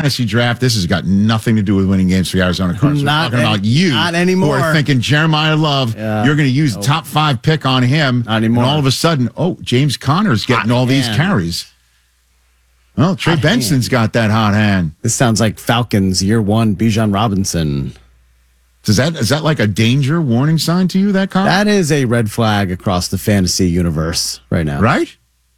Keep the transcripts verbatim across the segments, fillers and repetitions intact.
fantasy draft. This has got nothing to do with winning games for the Arizona Cardinals. We're talking any, about you. Not anymore. Who are thinking Jeremiah Love, yeah. you're going to use nope. the top five pick on him. Not anymore. And all of a sudden, oh, James Conner's getting hot all these hand. carries. Well, Trey Hot Benson's hand. got that hot hand. This sounds like Falcons year one, Bijan Robinson. Does that is that like a danger warning sign to you, that comment? That is a red flag across the fantasy universe right now. Right?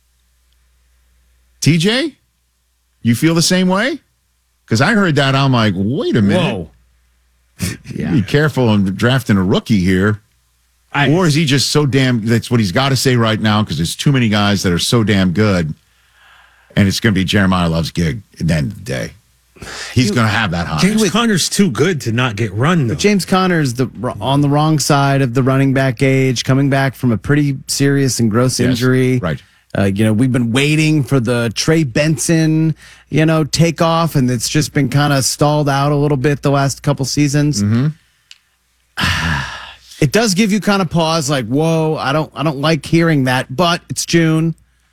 T J, you feel the same way? Because I heard that, I'm like, wait a minute. Whoa. Yeah. Be careful in drafting a rookie here. I, Or is he just so damn, that's what he's got to say right now, because there's too many guys that are so damn good, and it's going to be Jeremiah Love's gig at the end of the day. He's going to have that high. James Conner's too good to not get run, though. James Conner's the on the wrong side of the running back age, coming back from a pretty serious and gross Yes, injury. right. Uh, you know, we've been waiting for the Trey Benson, you know, takeoff, and it's just been kind of stalled out a little bit the last couple seasons. Mm-hmm. It does give you kind of pause, like, whoa, I don't, I don't like hearing that, but it's June,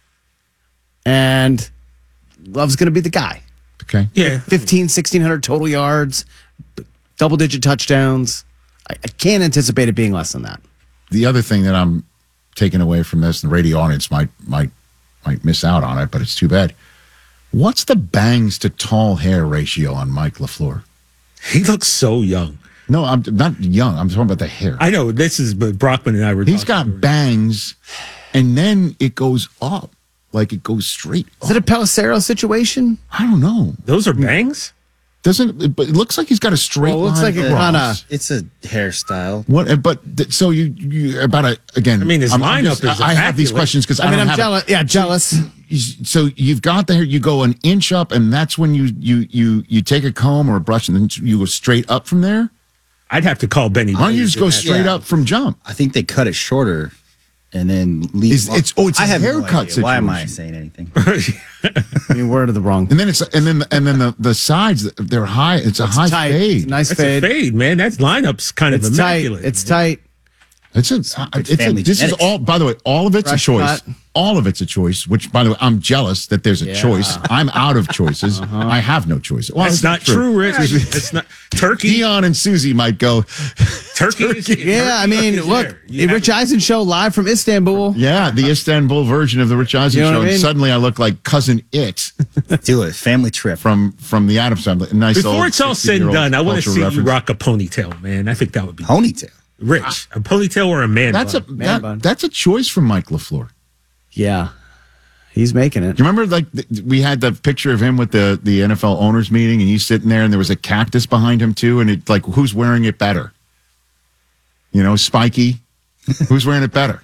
and Love's going to be the guy. Okay. Yeah. fifteen, sixteen hundred total yards, double-digit touchdowns. I, I can't anticipate it being less than that. The other thing that I'm taking away from this, and the radio audience might might might miss out on it, but it's too bad. What's the bangs to tall hair ratio on Mike LaFleur? He looks so young. No, I'm not young. I'm talking about the hair. I know. This is, but Brockman and I were He's talking. got bangs, and then it goes up. Like it goes straight up. Is it a Pelissero situation? I don't know. Those are bangs? Doesn't it, but it looks like he's got a straight Well, it looks line like it across. kinda- It's a hairstyle. What? But th- so you, you about a again. I mean, his I'm- I'm lineup just- is I have these immaculate. questions because I, I mean, don't I'm have jealous. it. Yeah, jealous. So you've got there. You go an inch up, and that's when you you you you take a comb or a brush, and then you go straight up from there. I'd have to call Benny. Why don't you just go Blaze straight Yeah. up from jump? I think they cut it shorter and then leave. Is- it's- oh, it's a I have no haircut idea. Why am I situation. saying anything? I mean, word of the wrong. And then it's and then and then the, the sides they're high. It's a It's high tight. fade. It's a nice That's fade. a fade, man. That lineup's kind It's of tight. immaculate. It's tight. It's a, it's a family this genetics. is all, by the way, all of it's Fresh a choice. cut. All of it's a choice, which, by the way, I'm jealous that there's a Yeah. choice. I'm out of choices. I have no choice. Well, That's not true, Rich. It's not. Turkey. Dion and Susie might go, Turkey. is- Yeah, I mean, Turkey is look, there. You Rich have- Eisen show live from Istanbul. yeah, the Istanbul version of the Rich Eisen You know show. what I And mean? suddenly I look like Cousin It Do it. Family trip. from, from the Addams Family. Nice Before old it's all said and sixty-year-old done, I want to cultural see you reference. rock a ponytail, man. I think that would be Ponytail. rich. A ponytail or a man That's a bun. Man that, bun. that's a choice from Mike LaFleur. Yeah, he's making it. Do you remember, like, th- we had the picture of him with the, the N F L owners meeting, and he's sitting there, and there was a cactus behind him, too, and it's like, who's wearing it better? You know, Spiky? Who's wearing it better?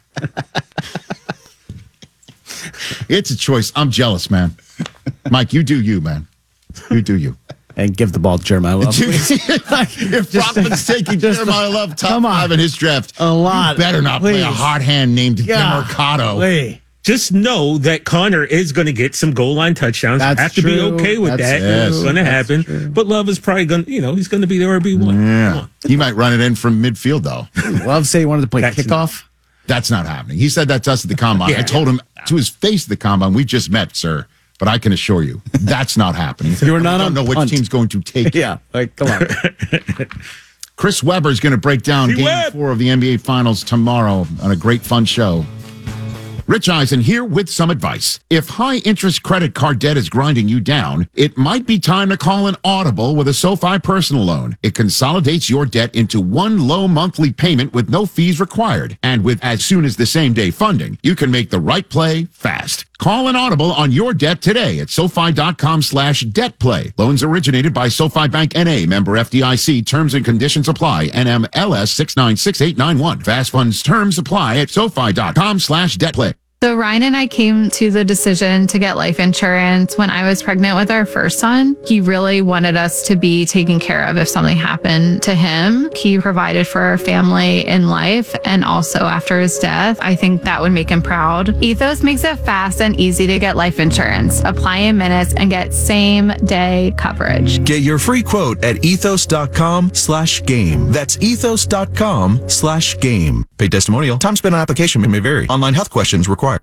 It's a choice. I'm jealous, man. Mike, you do you, man. You do you. And give the ball to Jeremiah Love. If Brockman's taking Jeremiah Love top come on. five in his draft, A lot. you better not play a Please. hot hand named Yeah. Demercado. Wait. Just know that Connor is going to get some goal line touchdowns. That's have to true. be okay with That's that. true. It's going to That's happen. true. But Love is probably going to, you know, he's going to be the R B one. Come Yeah. on. He might run it in from midfield, though. Love say he wanted to play That's- kickoff. That's not happening. He said that to us at the combine. Yeah. I told him to his face at the combine, we just met, sir. But I can assure you, that's not happening. You were not I on don't know which punt. team's going to take. Yeah, like come on. Chris Webber is going to break down See game Webb. four of the N B A Finals tomorrow on a great fun show. Rich Eisen here with some advice. If high-interest credit card debt is grinding you down, it might be time to call an Audible with a SoFi personal loan. It consolidates your debt into one low monthly payment with no fees required. And with as soon as the same-day funding, you can make the right play fast. Call an Audible on your debt today at SoFi.com slash debt play. Loans originated by SoFi Bank N A, member F D I C. Terms and conditions apply. N M L S six nine six eight nine one. Fast funds terms apply at SoFi.com slash debt play. So Ryan and I came to the decision to get life insurance when I was pregnant with our first son. He really wanted us to be taken care of if something happened to him. He provided for our family in life and also after his death. I think that would make him proud. Ethos makes it fast and easy to get life insurance. Apply in minutes and get same day coverage. Get your free quote at ethos.com slash game. That's ethos.com slash game. Paid testimonial. Time spent on application may vary. Online health questions required.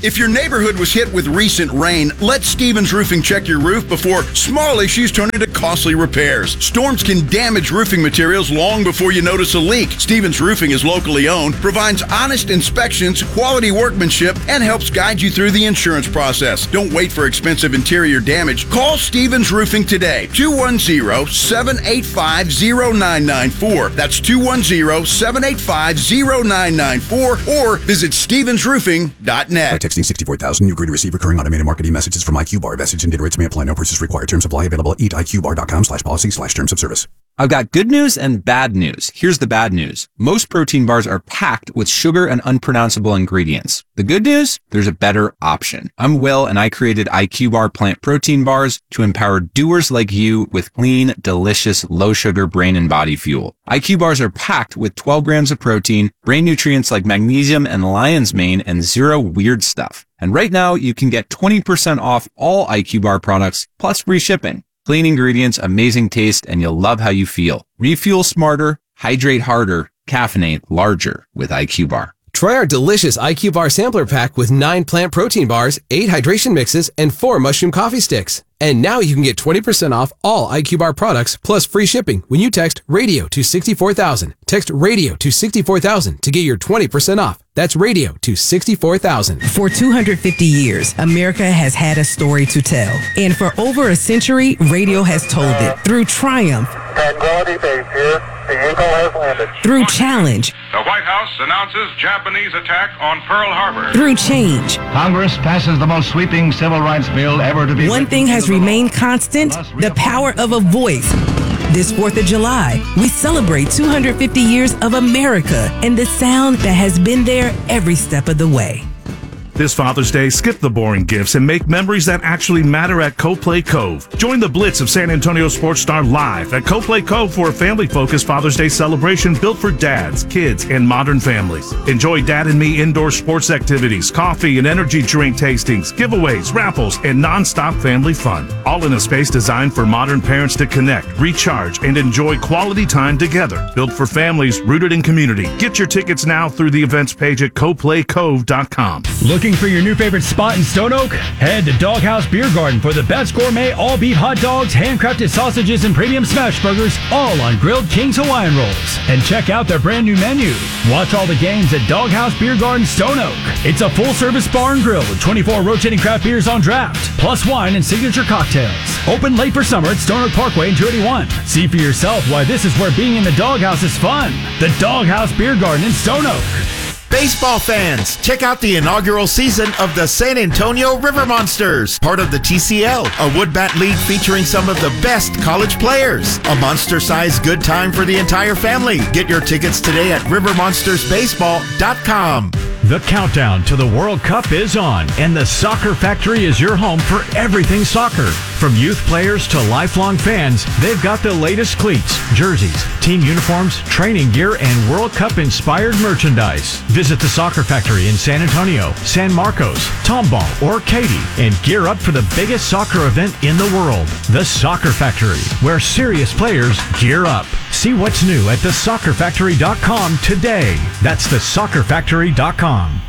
If your neighborhood was hit with recent rain, let Stevens Roofing check your roof before small issues turn into costly repairs. Storms can damage roofing materials long before you notice a leak. Stevens Roofing is locally owned, provides honest inspections, quality workmanship, and helps guide you through the insurance process. Don't wait for expensive interior damage. Call Stevens Roofing today, two one zero, seven eight five, zero nine nine four. That's two one zero, seven eight five, zero nine nine four, or visit stevens roofing dot net. By texting sixty-four thousand, you agree to receive recurring automated marketing messages from iQBar. Message and data rates may apply. No purchase required. Terms apply. Available at eat I Q bar dot com slash policy slash terms of service. I've got good news and bad news. Here's the bad news. Most protein bars are packed with sugar and unpronounceable ingredients. The good news? There's a better option. I'm Will, and I created iQBar plant protein bars to empower doers like you with clean, delicious, low-sugar brain and body fuel. iQBars are packed with twelve grams of protein, brain nutrients like magnesium and lion's mane, and zero weird stuff. And right now, you can get twenty percent off all iQBar products, plus free shipping. Clean ingredients, amazing taste, and you'll love how you feel. Refuel smarter, hydrate harder, caffeinate larger with iQBar. Try our delicious iQBar sampler pack with nine plant protein bars, eight hydration mixes, and four mushroom coffee sticks. And now you can get twenty percent off all iQBar products plus free shipping when you text radio to sixty-four thousand. Text radio to sixty-four thousand to get your twenty percent off. That's radio to sixty-four thousand. For two hundred fifty years, America has had a story to tell. And for over a century, radio has told it through triumph, Tranquility Base here. The Eagle has landed. through challenge, The White House announces Japanese attack on Pearl Harbor. through change. Congress passes the most sweeping civil rights bill ever to be One thing has remained constant, the power of a voice. This fourth of July, we celebrate two hundred fifty years of America and the sound that has been there every step of the way. This Father's Day, skip the boring gifts and make memories that actually matter at CoPlay Cove. Join the Blitz of San Antonio Sports Star live at CoPlay Cove for a family-focused Father's Day celebration built for dads, kids, and modern families. Enjoy Dad and Me indoor sports activities, coffee and energy drink tastings, giveaways, raffles, and non-stop family fun. All in a space designed for modern parents to connect, recharge, and enjoy quality time together. Built for families rooted in community. Get your tickets now through the events page at coplay cove dot com. Looking for your new favorite spot in Stone Oak? Head to Doghouse Beer Garden for the best gourmet all-beef hot dogs, handcrafted sausages, and premium smash burgers, all on grilled King's Hawaiian rolls. And check out their brand new menu. Watch all the games at Doghouse Beer Garden, Stone Oak. It's a full-service bar and grill with twenty-four rotating craft beers on draft, plus wine and signature cocktails. Open late for summer at Stone Oak Parkway in two eighty-one. See for yourself why this is where being in the Doghouse is fun. The Doghouse Beer Garden in Stone Oak. Baseball fans, check out the inaugural season of the San Antonio River Monsters, part of the T C L, a wood bat league featuring some of the best college players. A monster-sized good time for the entire family. Get your tickets today at river monsters baseball dot com. The countdown to the World Cup is on, and the Soccer Factory is your home for everything soccer. From youth players to lifelong fans, they've got the latest cleats, jerseys, team uniforms, training gear, and World Cup-inspired merchandise. Visit the Soccer Factory in San Antonio, San Marcos, Tomball, or Katy, and gear up for the biggest soccer event in the world, the Soccer Factory, where serious players gear up. See what's new at the soccer factory dot com today. That's the soccer factory dot com.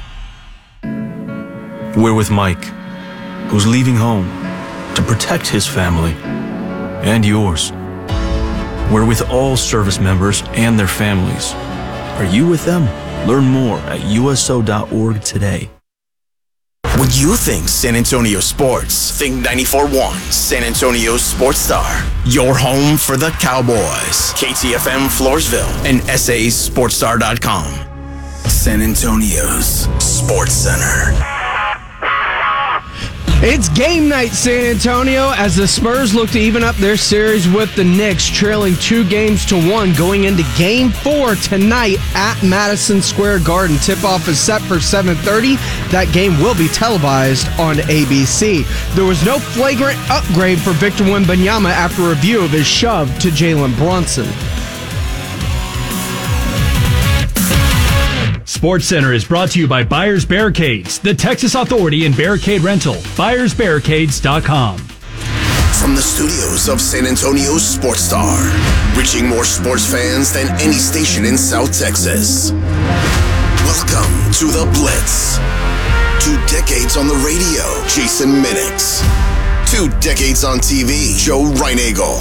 We're with Mike, who's leaving home to protect his family and yours. We're with all service members and their families. Are you with them? Learn more at U S O dot org today. When you think San Antonio sports, think ninety-four point one San Antonio Sports Star. Your home for the Cowboys. K T F M Floresville and S A Sports Star dot com. San Antonio's Sports Center. It's game night, San Antonio, as the Spurs look to even up their series with the Knicks, trailing two games to one going into game four tonight at Madison Square Garden. Tip-off is set for seven thirty. That game will be televised on A B C. There was no flagrant upgrade for Victor Wembanyama after review of his shove to Jalen Brunson. SportsCenter is brought to you by Buyers Barricades, the Texas Authority in Barricade Rental. buyers barricades dot com. From the studios of San Antonio's Sports Star, reaching more sports fans than any station in South Texas. Welcome to The Blitz. Two decades on the radio, Jason Minix. Two decades on T V, Joe Reinagel.